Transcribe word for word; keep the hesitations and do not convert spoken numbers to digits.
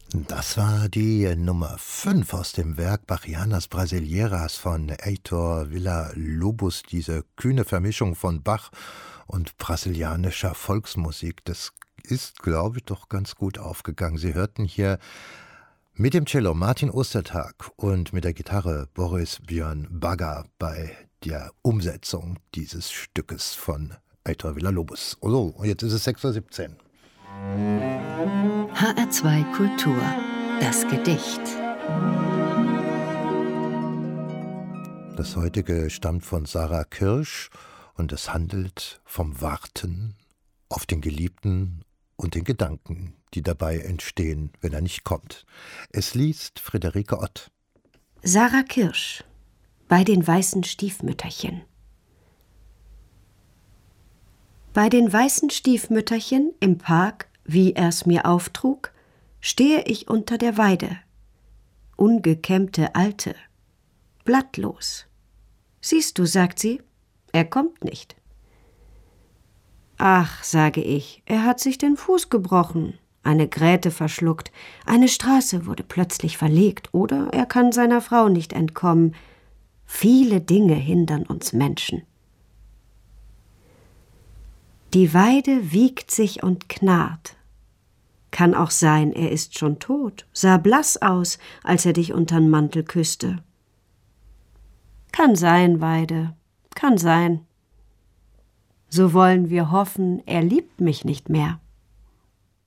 Das war die Nummer fünf aus dem Werk Bachianas Brasileiras von Heitor Villa-Lobos, diese kühne Vermischung von Bach und brasilianischer Volksmusik. Das ist, glaube ich, doch ganz gut aufgegangen. Sie hörten hier mit dem Cello Martin Ostertag und mit der Gitarre Boris Björn Bagger bei der Umsetzung dieses Stückes von Heitor Villa-Lobos. So, und jetzt ist es sechs Uhr siebzehn. H R zwei Kultur, das Gedicht. Das heutige stammt von Sarah Kirsch und es handelt vom Warten auf den Geliebten und den Gedanken, die dabei entstehen, wenn er nicht kommt. Es liest Friederike Ott. Sarah Kirsch, bei den weißen Stiefmütterchen. Bei den weißen Stiefmütterchen im Park, wie er's mir auftrug, stehe ich unter der Weide, ungekämmte Alte, blattlos. Siehst du, sagt sie, er kommt nicht. Ach, sage ich, er hat sich den Fuß gebrochen, eine Gräte verschluckt, eine Straße wurde plötzlich verlegt, oder er kann seiner Frau nicht entkommen. Viele Dinge hindern uns Menschen. Die Weide wiegt sich und knarrt. Kann auch sein, er ist schon tot, sah blass aus, als er dich untern Mantel küsste. Kann sein, Weide, kann sein. So wollen wir hoffen, er liebt mich nicht mehr.